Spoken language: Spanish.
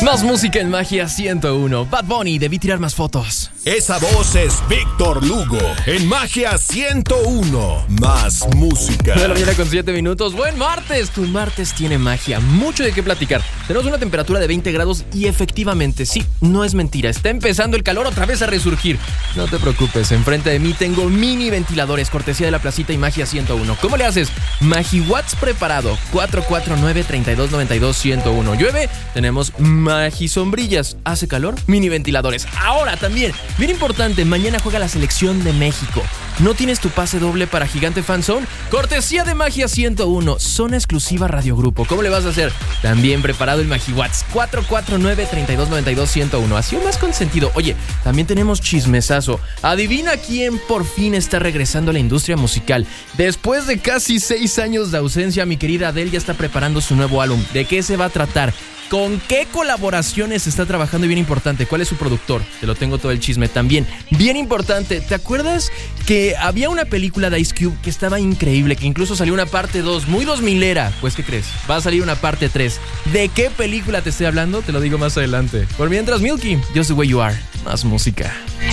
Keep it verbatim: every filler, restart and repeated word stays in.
Más música en Magia ciento uno. Bad Bunny, debí tirar más fotos. Esa voz es Víctor Lugo en Magia ciento uno. Más música. De la mañana con siete minutos. Buen martes. Tu martes tiene magia. Mucho de qué platicar. Tenemos una temperatura de veinte grados y efectivamente, sí, no es mentira. Está empezando el calor otra vez a resurgir. No te preocupes. Enfrente de mí tengo mini ventiladores, cortesía de la Placita y Magia ciento uno. ¿Cómo le haces? MagiWatts preparado. cuatro cuatro nueve, tres dos nueve dos, uno cero uno. Llueve. Tenemos Magisombrillas. ¿Hace calor? Mini ventiladores. Ahora también. Bien importante, mañana juega la selección de México. ¿No tienes tu pase doble para Gigante Fan Zone? Cortesía de Magia ciento uno, zona exclusiva Radio Grupo. ¿Cómo le vas a hacer? También preparado el MagiWatts, cuatro cuatro nueve, tres dos nueve dos, uno cero uno. Así o más consentido. Oye, también tenemos chismesazo. Adivina quién por fin está regresando a la industria musical. Después de casi seis años de ausencia, mi querida Adele ya está preparando su nuevo álbum. ¿De qué se va a tratar? ¿Con qué colaboraciones está trabajando? Y bien importante, ¿cuál es su productor? Te lo tengo todo el chisme también. Bien importante, ¿te acuerdas que había una película de Ice Cube que estaba increíble, que incluso salió una parte dos, muy dos milera? Pues, ¿qué crees? Va a salir una parte tres. ¿De qué película te estoy hablando? Te lo digo más adelante. Por mientras, Milky, Just the Way You Are. Más música.